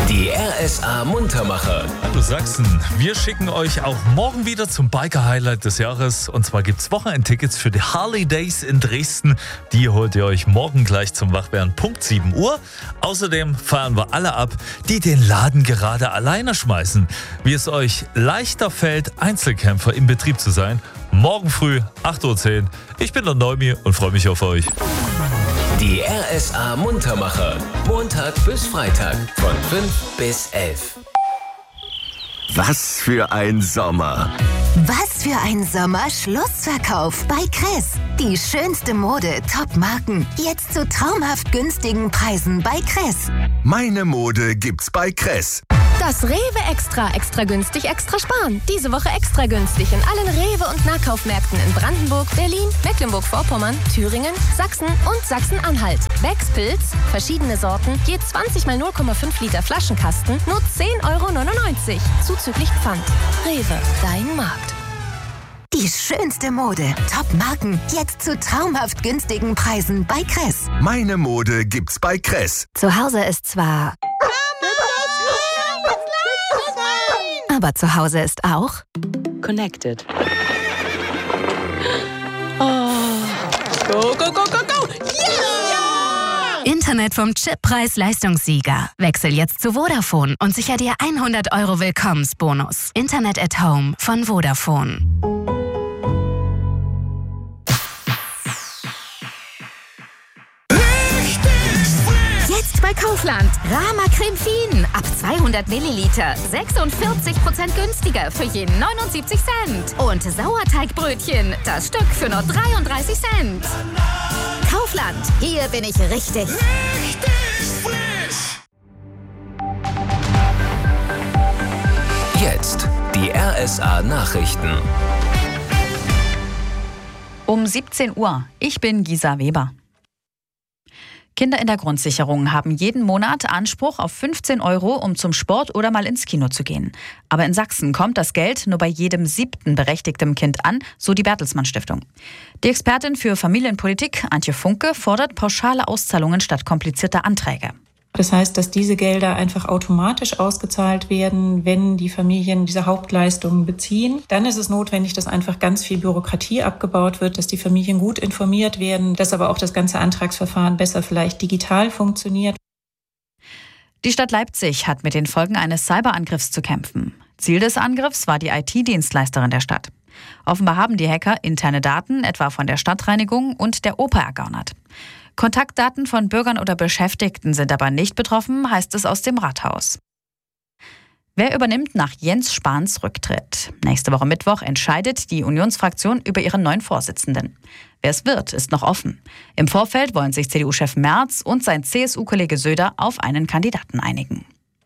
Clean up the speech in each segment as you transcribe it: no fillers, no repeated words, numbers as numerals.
Die RSA Muntermacher. Hallo Sachsen, wir schicken euch auch morgen wieder zum Biker-Highlight des Jahres. Und zwar gibt es Wochenendtickets für die Harley Days in Dresden. Die holt ihr euch morgen gleich zum Wachwerden, Punkt 7 Uhr. Außerdem feiern wir alle ab, die den Laden gerade alleine schmeißen. Wie es euch leichter fällt, Einzelkämpfer im Betrieb zu sein. Morgen früh, 8:10 Uhr. Ich bin der Neumi und freue mich auf euch. Die RSA Muntermacher. Montag bis Freitag von 5 bis 11. Was für ein Sommer! Was für ein Sommer-Schlussverkauf bei Kress. Die schönste Mode, Top-Marken, jetzt zu traumhaft günstigen Preisen bei Kress. Meine Mode gibt's bei Kress. Das Rewe extra günstig, extra sparen. Diese Woche extra günstig in allen Rewe- und Nahkaufmärkten in Brandenburg, Berlin, Mecklenburg-Vorpommern, Thüringen, Sachsen und Sachsen-Anhalt. Becks Pilz, verschiedene Sorten, je 20 mal 0,5 Liter Flaschenkasten, nur 10,99 €, zuzüglich Pfand. Rewe, dein Markt. Die schönste Mode, Top-Marken, jetzt zu traumhaft günstigen Preisen bei Kress. Meine Mode gibt's bei Kress. Zu Hause ist zwar... Aber zu Hause ist auch... Connected. Oh. Go, go, go, go, go! Yeah! Internet vom Chippreis-Leistungssieger. Wechsel jetzt zu Vodafone und sicher dir 100 € Willkommensbonus. Internet at Home von Vodafone. Jetzt bei Kaufland. Rama Creme Fien. Ab 200 Milliliter. 46% günstiger für je 79 Cent. Und Sauerteigbrötchen. Das Stück für nur 33 Cent. Kaufland. Hier bin ich richtig. Jetzt die RSA Nachrichten. Um 17 Uhr. Ich bin Gisa Weber. Kinder in der Grundsicherung haben jeden Monat Anspruch auf 15 €, um zum Sport oder mal ins Kino zu gehen. Aber in Sachsen kommt das Geld nur bei jedem 7. berechtigten Kind an, so die Bertelsmann Stiftung. Die Expertin für Familienpolitik, Antje Funke, fordert pauschale Auszahlungen statt komplizierter Anträge. Das heißt, dass diese Gelder einfach automatisch ausgezahlt werden, wenn die Familien diese Hauptleistungen beziehen. Dann ist es notwendig, dass einfach ganz viel Bürokratie abgebaut wird, dass die Familien gut informiert werden, dass aber auch das ganze Antragsverfahren besser vielleicht digital funktioniert. Die Stadt Leipzig hat mit den Folgen eines Cyberangriffs zu kämpfen. Ziel des Angriffs war die IT-Dienstleisterin der Stadt. Offenbar haben die Hacker interne Daten, etwa von der Stadtreinigung und der Oper, ergaunert. Kontaktdaten von Bürgern oder Beschäftigten sind aber nicht betroffen, heißt es aus dem Rathaus. Wer übernimmt nach Jens Spahns Rücktritt? Nächste Woche Mittwoch entscheidet die Unionsfraktion über ihren neuen Vorsitzenden. Wer es wird, ist noch offen. Im Vorfeld wollen sich CDU-Chef Merz und sein CSU-Kollege Söder auf einen Kandidaten einigen.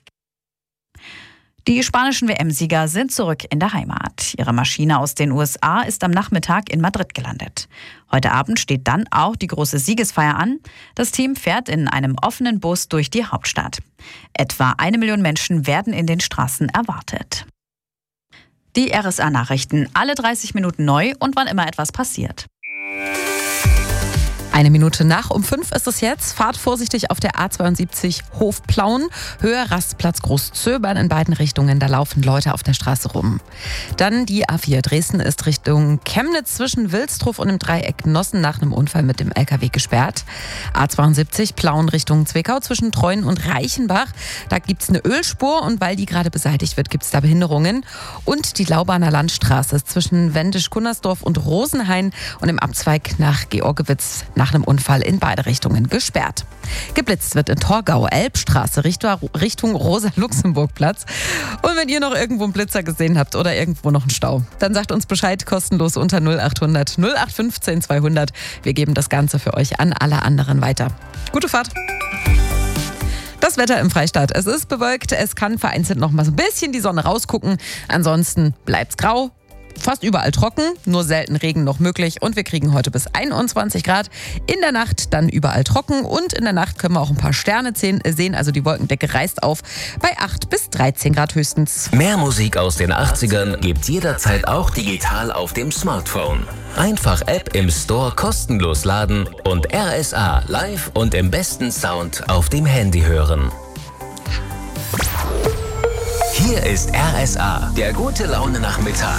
Die spanischen WM-Sieger sind zurück in der Heimat. Ihre Maschine aus den USA ist am Nachmittag in Madrid gelandet. Heute Abend steht dann auch die große Siegesfeier an. Das Team fährt in einem offenen Bus durch die Hauptstadt. Etwa 1 Million Menschen werden in den Straßen erwartet. Die RSA-Nachrichten, alle 30 Minuten neu und wann immer etwas passiert. 1 Minute nach um 5 ist es jetzt. Fahrt vorsichtig auf der A72 Hofplauen. Höhe Rastplatz Großzöbern in beiden Richtungen. Da laufen Leute auf der Straße rum. Dann die A4 Dresden ist Richtung Chemnitz zwischen Wilsdruf und dem Dreieck Nossen nach einem Unfall mit dem LKW gesperrt. A72 Plauen Richtung Zwickau zwischen Treuen und Reichenbach. Da gibt es eine Ölspur und weil die gerade beseitigt wird, gibt es da Behinderungen. Und die Laubaner Landstraße ist zwischen Wendisch-Kunnersdorf und Rosenhain und im Abzweig nach Georgewitz nach einem Unfall in beide Richtungen gesperrt. Geblitzt wird in Torgau, Elbstraße Richtung Rosa-Luxemburg-Platz. Und wenn ihr noch irgendwo einen Blitzer gesehen habt oder irgendwo noch einen Stau, dann sagt uns Bescheid, kostenlos unter 0800 0815 200. Wir geben das Ganze für euch an alle anderen weiter. Gute Fahrt! Das Wetter im Freistaat. Es ist bewölkt, es kann vereinzelt noch mal so ein bisschen die Sonne rausgucken. Ansonsten bleibt's grau. Fast überall trocken, nur selten Regen noch möglich und wir kriegen heute bis 21 Grad. In der Nacht dann überall trocken und in der Nacht können wir auch ein paar Sterne sehen, also die Wolkendecke reißt auf bei 8 bis 13 Grad höchstens. Mehr Musik aus den 80ern gibt's jederzeit auch digital auf dem Smartphone. Einfach App im Store kostenlos laden und RSA live und im besten Sound auf dem Handy hören. Hier ist RSA, der gute Laune-Nachmittag.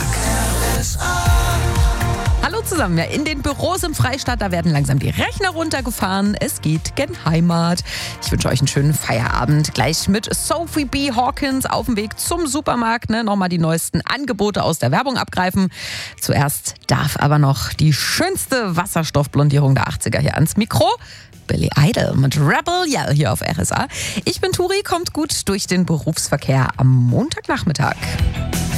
Hallo zusammen, ja, in den Büros im Freistaat, da werden langsam die Rechner runtergefahren. Es geht gen Heimat. Ich wünsche euch einen schönen Feierabend. Gleich mit Sophie B. Hawkins auf dem Weg zum Supermarkt. Nochmal die neuesten Angebote aus der Werbung abgreifen. Zuerst darf aber noch die schönste Wasserstoffblondierung der 80er hier ans Mikro. Billy Idol mit Rebel Yell hier auf RSA. Ich bin Turi, kommt gut durch den Berufsverkehr am Montagnachmittag.